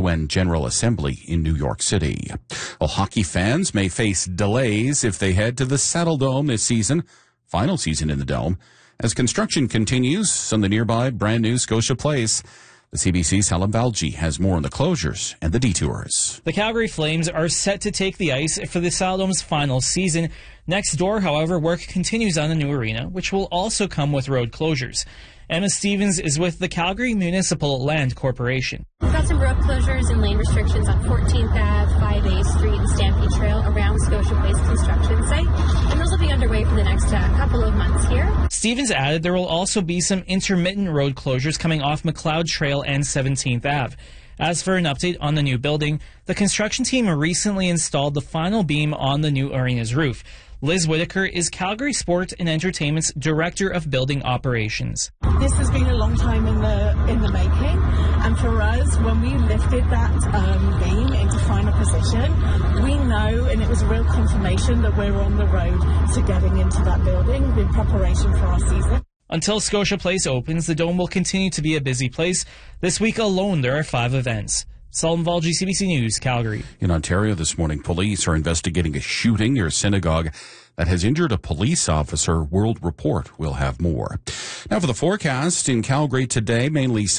UN General Assembly in New York City. Well, hockey fans may face delays if they head to the Saddledome this season, final season in the Dome, as construction continues on the nearby brand new Scotia Place. The CBC's Helen Valji has more on the closures and the detours. The Calgary Flames are set to take the ice for the Saddledome's final season. Next door, however, work continues on the new arena, which will also come with road closures. Emma Stevens is with the Calgary Municipal Land Corporation. We've got some road closures and lane restrictions on 14th Ave, 5A Street, and Stampede Trail around Scotia Place construction site, and those will be underway for the next couple of months here. Stevens added there will also be some intermittent road closures coming off McLeod Trail and 17th Ave. As for an update on the new building, the construction team recently installed the final beam on the new arena's roof. Liz Whitaker is Calgary Sport and Entertainment's Director of Building Operations. This has been a long time in the making, and for us, when we lifted that beam into final position, we know, and it was a real confirmation that we're on the road to getting into that building in preparation for our season. Until Scotia Place opens, the Dome will continue to be a busy place. This week alone, there are 5 events. Sullivan Valji, CBC News, Calgary. In Ontario this morning, police are investigating a shooting near a synagogue that has injured a police officer. World Report will have more. Now for the forecast in Calgary today, mainly